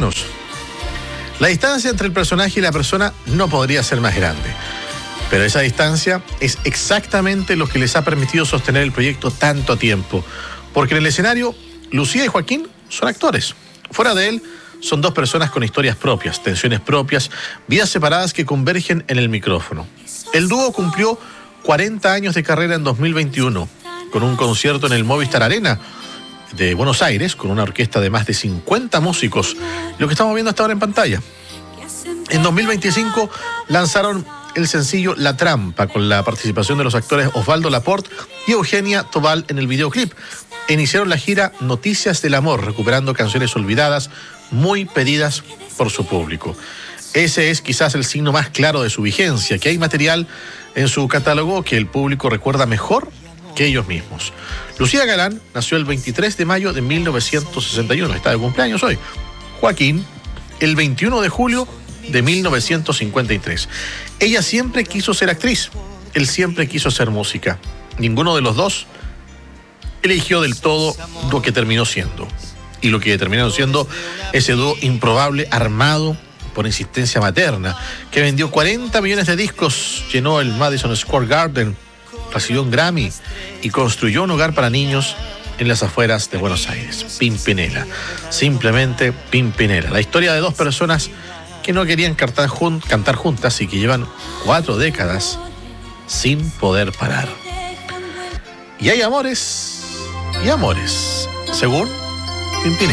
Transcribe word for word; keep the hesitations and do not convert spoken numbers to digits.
humanos. La distancia entre el personaje y la persona no podría ser más grande. Pero esa distancia es exactamente lo que les ha permitido sostener el proyecto tanto tiempo. Porque en el escenario, Lucía y Joaquín son actores. Fuera de él, son dos personas con historias propias, tensiones propias, vidas separadas que convergen en el micrófono. El dúo cumplió cuarenta años de carrera en dos mil veintiuno, con un concierto en el Movistar Arena de Buenos Aires, con una orquesta de más de cincuenta músicos, lo que estamos viendo hasta ahora en pantalla. En dos mil veinticinco lanzaron el sencillo La Trampa, con la participación de los actores Osvaldo Laport y Eugenia Tobal en el videoclip. Iniciaron la gira Noticias del Amor, recuperando canciones olvidadas, muy pedidas por su público. Ese es quizás el signo más claro de su vigencia, que hay material en su catálogo que el público recuerda mejor que ellos mismos. Lucía Galán nació el veintitrés de mayo de mil novecientos sesenta y uno, está de cumpleaños hoy. Joaquín, el veintiuno de julio de mil novecientos cincuenta y tres. Ella siempre quiso ser actriz, él siempre quiso hacer música. Ninguno de los dos eligió del todo lo que terminó siendo. Y lo que terminaron siendo ese dúo improbable armado por insistencia materna, que vendió cuarenta millones de discos, llenó el Madison Square Garden, recibió un Grammy y construyó un hogar para niños en las afueras de Buenos Aires. Pimpinela, simplemente Pimpinela. La historia de dos personas que no querían cantar, jun- cantar juntas y que llevan cuatro décadas sin poder parar. Y hay amores y amores, según Pimpinela.